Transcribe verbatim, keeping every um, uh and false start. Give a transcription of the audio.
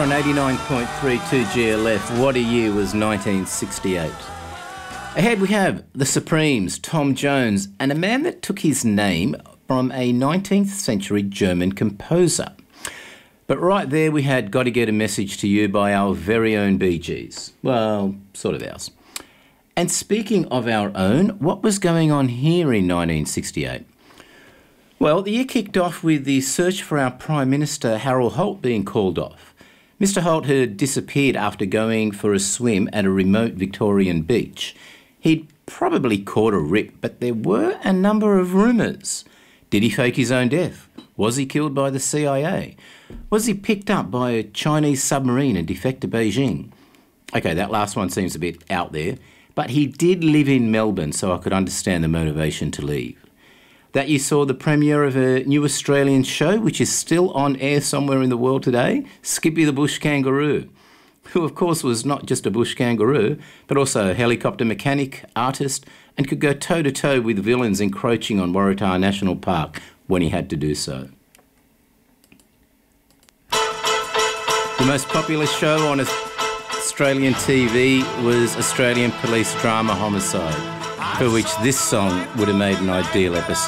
on eighty-nine point three two G L F. What a year was nineteen sixty-eight. Ahead we have The Supremes, Tom Jones, and a man that took his name from a nineteenth century German composer. But right there we had Gotta Get a Message to You by our very own Bee Gees. Well, sort of ours. And speaking of our own, what was going on here in nineteen sixty-eight? Well, the year kicked off with the search for our Prime Minister, Harold Holt, being called off. Mister Holt had disappeared after going for a swim at a remote Victorian beach. He'd probably caught a rip, but there were a number of rumours. Did he fake his own death? Was he killed by the C I A? Was he picked up by a Chinese submarine and defect to Beijing? OK, that last one seems a bit out there, but he did live in Melbourne, so I could understand the motivation to leave. That you saw the premiere of a new Australian show, which is still on air somewhere in the world today, Skippy the Bush Kangaroo, who of course was not just a bush kangaroo, but also a helicopter mechanic, artist, and could go toe-to-toe with villains encroaching on Waratah National Park when he had to do so. The most popular show on Australian T V was Australian police drama Homicide, for which this song would have made an ideal episode.